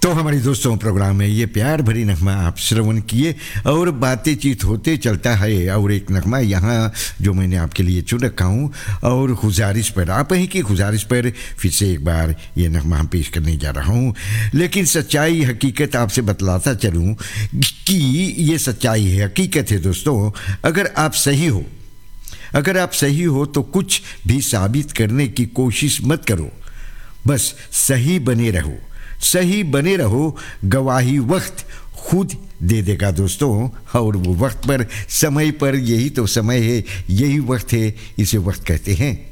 तो हमारे दोस्तों प्रोग्राम में ये प्यार भरी नगमा आप श्रवण किए और बातें चीत होते चलता है। और एक नगमा यहाँ जो मैंने आपके लिए चुन रखा हूँ और गुजारिश पर, आप ही की गुजारिश पर फिर से एक बार ये नगमा हम पेश करने जा रहा हूँ। लेकिन सच्चाई हकीकत आपसे बतलाता चलूँ कि ये सच्चाई है, हकीकत है दोस्तों। अगर आप सही हो तो कुछ भी साबित करने की कोशिश मत करो, बस सही बने रहो। गवाही वक्त खुद दे देगा दोस्तों। और वो वक्त पर, समय पर, यही तो समय है, यही वक्त है, इसे वक्त कहते हैं।